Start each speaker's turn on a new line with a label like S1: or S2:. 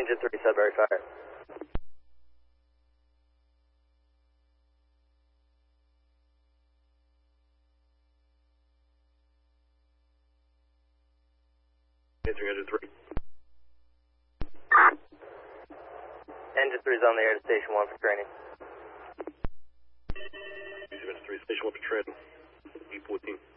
S1: Engine 3, Sudbury Fire.
S2: Answering Engine 3.
S1: Engine 3 is on the air to Station 1 for training.
S2: Engine 3, Station 1 for training. E14.